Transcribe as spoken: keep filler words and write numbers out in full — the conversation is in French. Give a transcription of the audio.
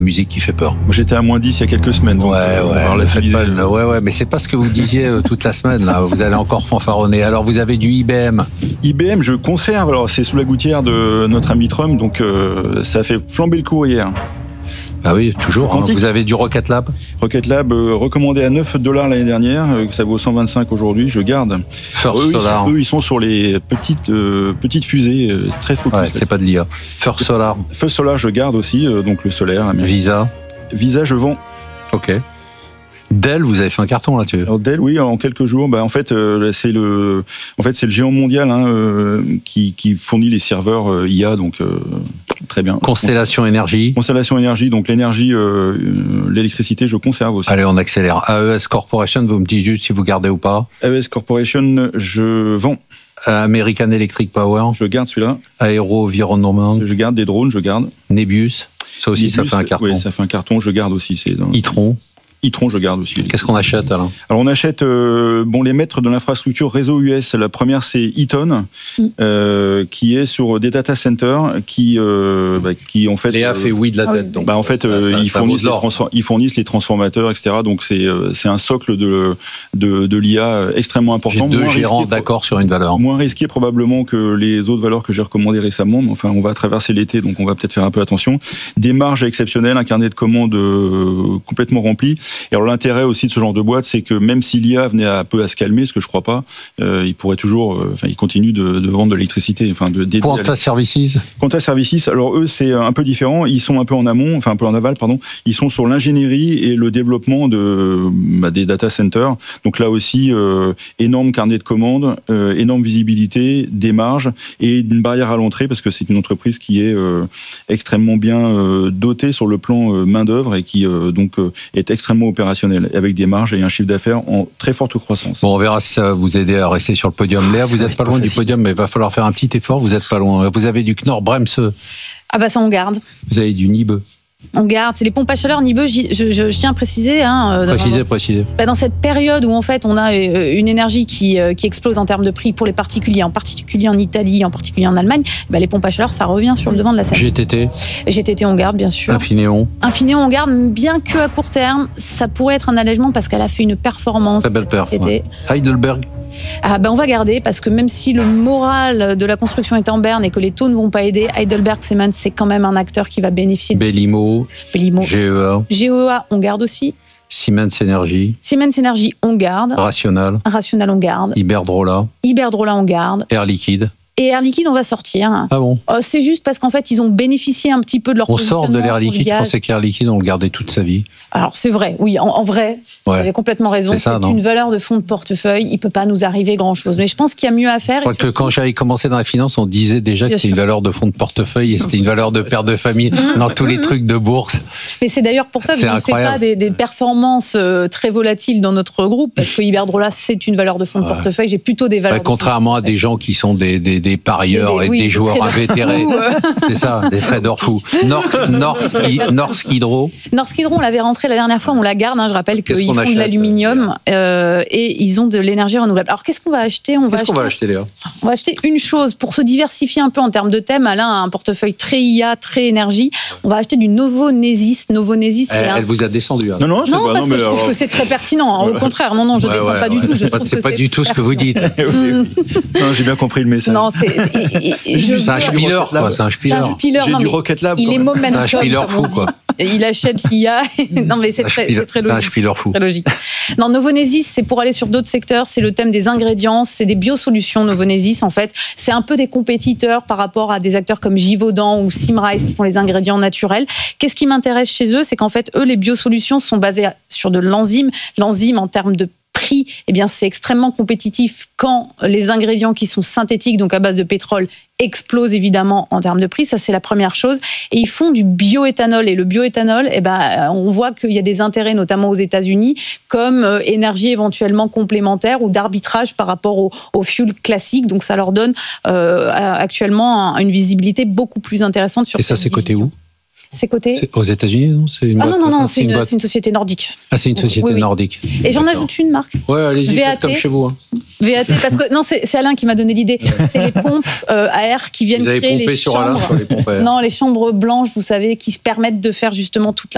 Musique qui fait peur. Moi, j'étais à moins dix il y a quelques semaines. Donc, ouais, euh, ouais, la faites pas le... ouais, ouais, mais c'est pas ce que vous disiez euh, toute la semaine, là. Vous allez encore fanfaronner. Alors, vous avez du I B M. I B M, je conserve. Alors, c'est sous la gouttière de notre ami Trump, donc euh, ça a fait flamber le cours hier. Ah oui, toujours. Hein. Vous avez du Rocket Lab. Rocket Lab, euh, recommandé à neuf dollars l'année dernière, euh, ça vaut cent vingt-cinq aujourd'hui, je garde. First eux, Solar. Ils sont, eux, ils sont sur les petites, euh, petites fusées, euh, très focus. Ouais, c'est pas de l'I A. First Solar. First Solar, je garde aussi, euh, donc le solaire. Américain. Visa. Visa, je vends. Ok. Dell, vous avez fait un carton là-dessus. Alors Dell, oui, en quelques jours. Bah, en fait, euh, c'est le, en fait, c'est le géant mondial hein, euh, qui, qui fournit les serveurs euh, I A, donc euh, très bien. Constellation Énergie. Constellation Énergie, donc l'énergie, euh, l'électricité, je conserve aussi. Allez, on accélère. A E S Corporation, vous me dites juste si vous gardez ou pas. A E S Corporation, je vends. American Electric Power. Je garde celui-là. Aéro Environnement. Je garde des drones, je garde. Nebius. Ça aussi, Nebius, ça fait un carton. Oui, ça fait un carton, je garde aussi. C'est dans... Itron. Itron, je garde aussi. Qu'est-ce qu'on achète alors ? Alors on achète euh, bon les maîtres de l'infrastructure réseau U S. La première c'est Eaton, mm. euh, qui est sur des data centers qui euh, bah, qui en fait. Léa euh, fait oui de la tête. Donc. Bah en fait euh, ça, ils, ça fournissent les transform- ils fournissent les transformateurs, et cetera. Donc c'est euh, c'est un socle de de, de l'I A extrêmement important. J'ai deux moins gérants risqué, d'accord sur une valeur. Moins risqué probablement que les autres valeurs que j'ai recommandées récemment. Mais enfin on va traverser l'été, donc on va peut-être faire un peu attention. Des marges exceptionnelles, un carnet de commandes euh, complètement rempli. Et alors l'intérêt aussi de ce genre de boîte, c'est que même si l'I A venait un peu à se calmer, ce que je crois pas, euh, il pourrait toujours, euh, enfin, il continue de, de vendre de l'électricité, enfin, de dédier. Quanta Services. Quanta Services. Alors eux, c'est un peu différent. Ils sont un peu en amont, enfin un peu en aval, pardon. Ils sont sur l'ingénierie et le développement de bah, des data centers. Donc là aussi, euh, énorme carnet de commandes, euh, énorme visibilité, des marges et une barrière à l'entrée parce que c'est une entreprise qui est euh, extrêmement bien euh, dotée sur le plan euh, main d'œuvre et qui euh, donc euh, est extrêmement opérationnelle, avec des marges et un chiffre d'affaires en très forte croissance. Bon, on verra si ça va vous aider à rester sur le podium. Léa, vous n'êtes pas loin du podium, mais il va falloir faire un petit effort. Vous n'êtes pas loin. Vous avez du Knorr-Bremse. Ah bah ça, on garde. Vous avez du Nibe. On garde, c'est les pompes à chaleur Nibe, je, je, je, je tiens à préciser. Hein, préciser, dans, préciser. Bah dans cette période où en fait on a une énergie qui, qui explose en termes de prix pour les particuliers, en particulier en Italie, en particulier en Allemagne, bah les pompes à chaleur ça revient sur le devant de la scène. G T T. G T T on garde bien sûr. Infineon. Infineon on garde, bien que à court terme, ça pourrait être un allègement parce qu'elle a fait une performance. Très belle perf. Ouais. Heidelberg. Ah ben on va garder parce que même si le moral de la construction est en berne et que les taux ne vont pas aider, Heidelberg Cement c'est quand même un acteur qui va bénéficier. Belimo. Belimo. G E A. G E A on garde aussi. Siemens Energy. Siemens Energy on garde. Rational. Rational on garde. Iberdrola. Iberdrola on garde. Air Liquide. Et Air Liquide, on va sortir. Ah bon ? euh, C'est juste parce qu'en fait, ils ont bénéficié un petit peu de leur on positionnement. On sort de l'Air Liquide, je pensais qu'Air Liquide, on le gardait toute sa vie. Alors, c'est vrai, oui, en, en vrai, ouais. Vous avez complètement raison. C'est, ça, c'est une valeur de fonds de portefeuille, il ne peut pas nous arriver grand-chose. Mais je pense qu'il y a mieux à faire. Je crois que quand j'avais commencé dans la finance, on disait déjà Bien que c'était sûr. Une valeur de fonds de portefeuille et c'était une valeur de père de famille dans tous les trucs de bourse. Mais c'est d'ailleurs pour ça que je ne fais pas des, des performances très volatiles dans notre groupe, parce que Iberdrola, c'est une valeur de fonds de ouais. portefeuille. J'ai plutôt des valeurs. Bah, contrairement à des gens qui sont des, des, des parieurs. Des, des, et oui, des joueurs invétérés. C'est ça, des traders fous. Norsk, Norsk, Norsk Hydro. Norsk Hydro, on l'avait rentré la dernière fois, on la garde. Hein, je rappelle qu'ils font achète, de l'aluminium euh, et ils ont de l'énergie renouvelable. Alors, qu'est-ce qu'on va acheter on va Qu'est-ce acheter, qu'on va acheter, Léa ? On va acheter une chose pour se diversifier un peu en termes de thème. Alain a un portefeuille très I A, très énergie. On va acheter du Novonesis. Novonesis, c'est elle, un... elle vous a descendu. Hein. Non, non, c'est non pas, parce non, que je trouve alors... que c'est très pertinent. Au contraire, non, non, je ne ouais, descends ouais, pas ouais. du tout. Je trouve c'est que pas c'est du tout ce que vous dites. Non, j'ai bien compris le message. Non, c'est. C'est un spiller, quoi. C'est un spiller. J'ai du Rocket Lab. Il est momentum. C'est un spiller fou, quoi. Il achète l'I A. Non, mais c'est très, c'est très logique. C'est un spiller fou. Très logique. Non, Novonesis, c'est pour aller sur d'autres secteurs. C'est le thème des ingrédients. C'est des biosolutions, Novonesis, en fait. C'est un peu des compétiteurs par rapport à des acteurs comme Givaudan ou Symrise qui font les ingrédients naturels. Qu'est-ce qui m'intéresse chez eux ? C'est qu'en fait, eux, les biosolutions sont basées sur de l'enzyme. L'enzyme, en termes de prix, eh bien, c'est extrêmement compétitif quand les ingrédients qui sont synthétiques, donc à base de pétrole, explosent évidemment en termes de prix. Ça, c'est la première chose. Et ils font du bioéthanol. Et le bioéthanol, eh ben, on voit qu'il y a des intérêts, notamment aux États-Unis, comme euh, énergie éventuellement complémentaire ou d'arbitrage par rapport au, au fuel classique. Donc, ça leur donne euh, actuellement une visibilité beaucoup plus intéressante sur. Et ça, c'est coté où ? C'est coté c'est aux États-Unis, non c'est une Ah boîte, non, non, non, c'est, c'est, une, une c'est une société nordique. Ah, c'est une société oui, oui. nordique. Et j'en ajoute une marque. Ouais, allez-y, V A T, faites comme chez vous. Hein. V A T, parce que non, c'est, c'est Alain qui m'a donné l'idée. C'est les pompes euh, à air qui viennent vous avez créer pompé les sur chambres. Alain sur les pompes à air. Non, les chambres blanches, vous savez, qui se permettent de faire justement toute